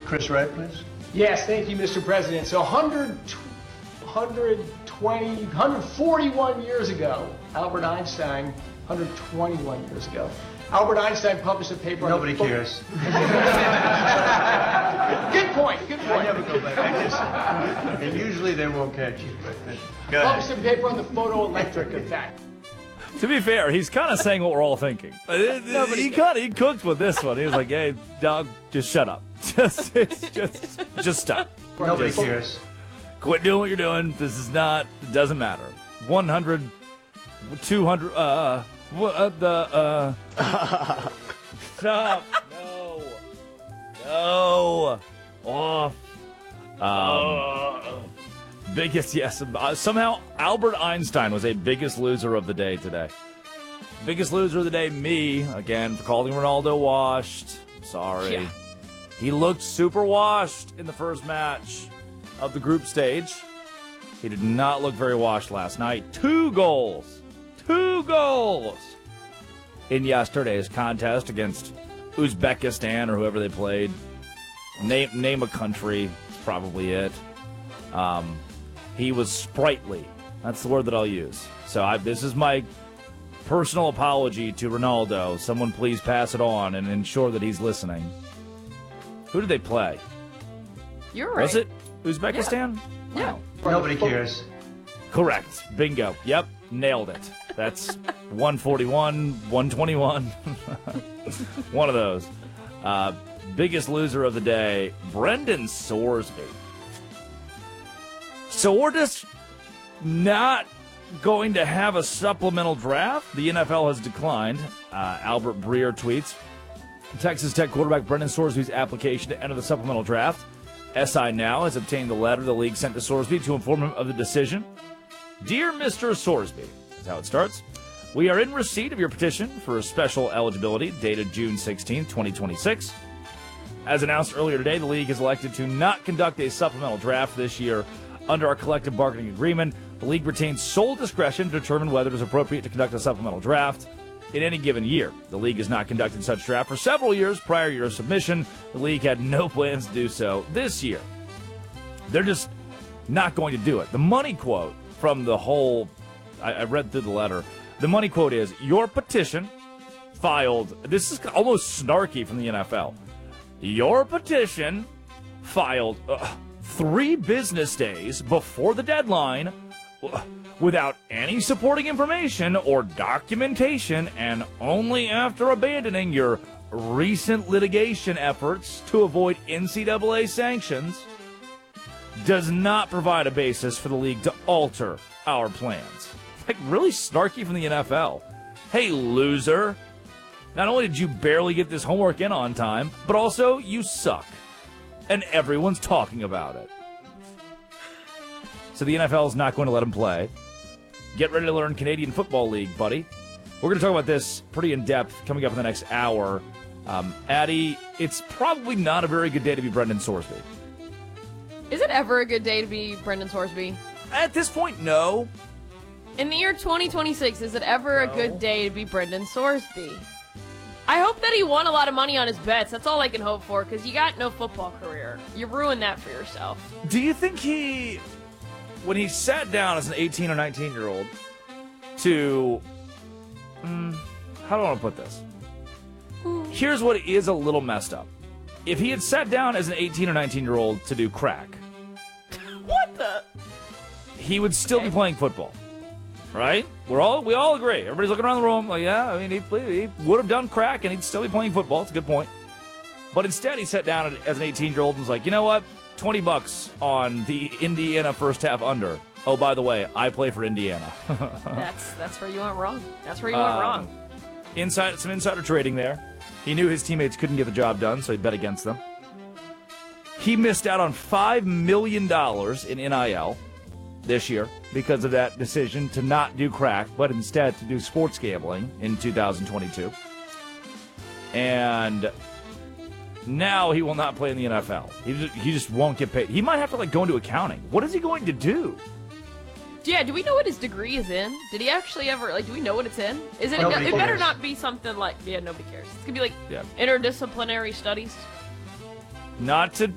Chris Wright, please. Yes, thank you, Mr. President. So 141 years ago, Albert Einstein, 121 years ago, Albert Einstein published a paper on... Nobody cares. Good point. I never go back. And usually they won't catch you. But go ahead. Published a paper on the photoelectric effect. To be fair, he's kind of saying what we're all thinking. He cooked with this one. He was like, "Hey, dog, just shut up. Just stop. Nobody cares. Quit doing what you're doing. This is not. It doesn't matter. 100, 200. Stop. No. Off. Biggest, yes. Somehow, Albert Einstein was a biggest loser of the day today. Biggest loser of the day, me. Again, for calling Ronaldo washed. Sorry. Yeah. He looked super washed in the first match of the group stage. He did not look very washed last night. 2 goals. 2 goals in yesterday's contest against Uzbekistan or whoever they played. Name a country. That's probably it. He was sprightly. That's the word that I'll use. So this is my personal apology to Ronaldo. Someone please pass it on and ensure that he's listening. Who did they play? You're right. Was it Uzbekistan? Yeah. Wow. Nobody cares. Correct. Bingo. Yep. Nailed it. That's 141, 121. One of those. Biggest loser of the day, Brendan Sorsby. So we're just not going to have a supplemental draft. The NFL has declined. Albert Breer tweets, Texas Tech quarterback Brendan Sorsby's application to enter the supplemental draft. SI Now has obtained the letter the league sent to Sorsby to inform him of the decision. Dear Mr. Sorsby, that's how it starts. We are in receipt of your petition for a special eligibility dated June 16, 2026. As announced earlier today, the league has elected to not conduct a supplemental draft this year. Under our collective bargaining agreement, the league retains sole discretion to determine whether it is appropriate to conduct a supplemental draft in any given year. The league has not conducted such draft for several years prior to your submission. The league had no plans to do so this year. They're just not going to do it. The money quote from the whole, I read through the letter. The money quote is, your petition filed, this is almost snarky from the NFL. Your petition filed 3 business days before the deadline without any supporting information or documentation and only after abandoning your recent litigation efforts to avoid NCAA sanctions does not provide a basis for the league to alter our plans. Like, really snarky from the NFL. Hey, loser. Not only did you barely get this homework in on time, but also you suck. And everyone's talking about it. So the NFL is not going to let him play. Get ready to learn Canadian Football League, buddy. We're going to talk about this pretty in-depth coming up in the next hour. Addie, it's probably not a very good day to be Brendan Sorsby. Is it ever a good day to be Brendan Sorsby? At this point, no. In the year 2026, is it ever a good day to be Brendan Sorsby? I hope that he won a lot of money on his bets. That's all I can hope for, because you got no football career. You ruined that for yourself. Do you think when he sat down as an 18 or 19-year-old to, how do I want to put this? Here's what is a little messed up. If he had sat down as an 18 or 19-year-old to do crack, What the? he would still be playing football, right? We all agree. Everybody's looking around the room like, yeah, I mean, he would have done crack and he'd still be playing football. It's a good point. But instead, he sat down as an 18-year-old and was like, you know what? $20 on the Indiana first half under. Oh, by the way, I play for Indiana. That's where you went wrong. That's where you went wrong. Some insider trading there. He knew his teammates couldn't get the job done, so he bet against them. He missed out on $5 million in NIL this year because of that decision to not do crack, but instead to do sports gambling in 2022. And now he will not play in the NFL. He just won't get paid. He might have to go into accounting. What is he going to do? Yeah, do we know what his degree is in? Did he actually ever, do we know what it's in? Is it? Nobody It better cares. not be something like, nobody cares. It's going to be interdisciplinary studies. Not to